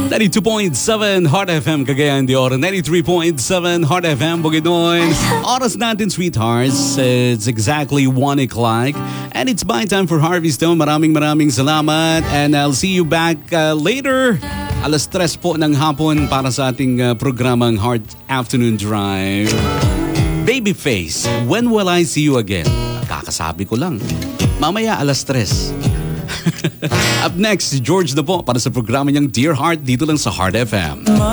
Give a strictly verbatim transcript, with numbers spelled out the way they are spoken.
ninety-two point seven Heart F M Cagayan de Oro, ninety-three point seven Heart F M Bukidnon. Oras natin, sweethearts, it's exactly one o'clock and it's my time for Harvey Stone. Maraming maraming salamat and I'll see you back uh, later. Alas tres po ng hapon para sa ating uh, programang Heart Afternoon Drive. Babyface, when will I see you again? Kakasabi ko lang. Mamaya alas tres. Up next, si George na po para sa programa niyang Dear Heart dito lang sa Heart F M.